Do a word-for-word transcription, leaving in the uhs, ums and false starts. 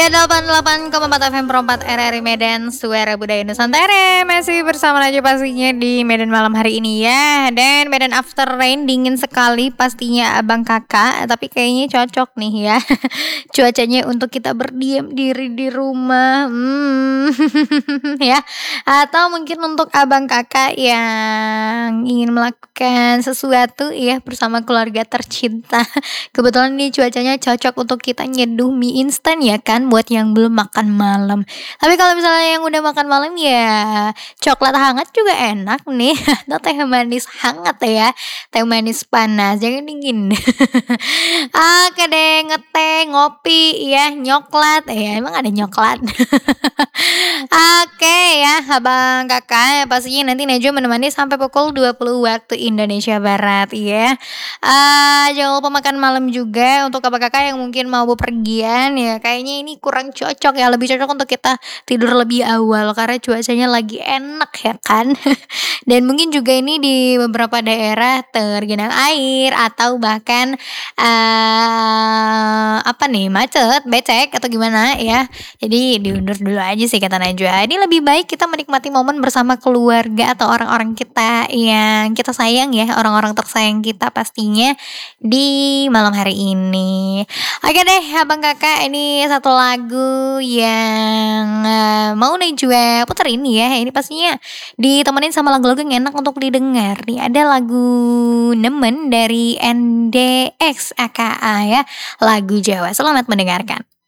delapan puluh delapan koma empat F M Pro empat R R I Medan, Suara Budaya Nusantara. Masih bersama Najwa pastinya di Medan malam hari ini ya. Dan Medan after rain dingin sekali pastinya abang kakak. Tapi kayaknya cocok nih ya cuacanya untuk kita berdiam diri di rumah. Hmm, ya. Atau mungkin untuk abang kakak yang ingin melakukan sesuatu ya bersama keluarga tercinta. Kebetulan nih cuacanya cocok untuk kita nyeduh mie instan ya kan, buat yang belum makan malam. Tapi kalau misalnya yang udah makan malam ya coklat hangat juga enak nih atau teh manis hangat ya, teh manis panas jangan dingin. Oke deh, ngeteh, ngopi ya, nyoklat ya emang ada nyoklat. Oke ya, abang kakak pastinya nanti Najwa menemani sampai pukul dua puluh waktu Indonesia Barat ya. Ah, jangan lupa makan malam juga untuk abang kakak yang mungkin mau bepergian ya. Kayaknya ini kurang cocok ya, lebih cocok untuk kita tidur lebih awal karena cuacanya lagi enak ya kan. Dan mungkin juga ini di beberapa daerah tergenang air atau bahkan eh apa nih, macet, becek atau gimana ya. Jadi diundur dulu aja sih kata Najwa. Ini lebih baik kita menikmati momen bersama keluarga atau orang-orang kita yang kita sayang ya, orang-orang tersayang kita pastinya di malam hari ini. Oke deh, abang kakak ini satu lagu yang eh, mau Najwa puterin ya. Ini pastinya ditemenin sama lagu-lagu yang enak untuk didengar. Nih ada lagu Nemen dari N D X A K A ya, lagu Jawa. Selamat mendengarkan.